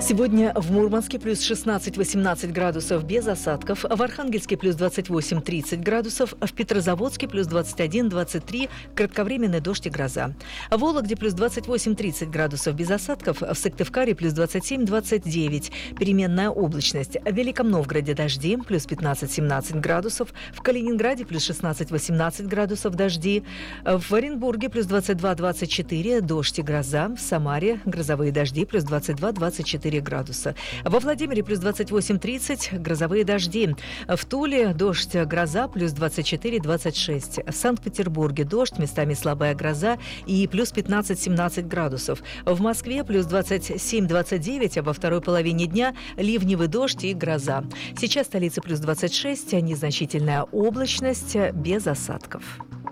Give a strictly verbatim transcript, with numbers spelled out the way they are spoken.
Сегодня в Мурманске плюс шестнадцать-восемнадцать градусов без осадков, в Архангельске плюс двадцать восемь-тридцать градусов, в Петрозаводске плюс двадцать один-двадцать три, кратковременный дождь и гроза. В Вологде плюс двадцать восемь-тридцать градусов без осадков, в Сыктывкаре плюс двадцать семь-двадцать девять, переменная облачность. В Великом Новгороде дожди, плюс пятнадцать-семнадцать градусов, в Калининграде плюс шестнадцать-восемнадцать градусов дожди, в Оренбурге плюс двадцать два-двадцать четыре, дождь и гроза, в Самаре грозовые дожди, плюс двадцать два-двадцать четыре градуса. Во Владимире плюс двадцать восемь-тридцать, грозовые дожди. В Туле дождь, гроза, плюс двадцать четыре-двадцать шесть. В Санкт-Петербурге дождь, местами слабая гроза и плюс пятнадцать-семнадцать градусов. В Москве плюс двадцать семь-двадцать девять, а во второй половине дня ливневый дождь и гроза. Сейчас в столице плюс двадцать шесть, незначительная облачность без осадков.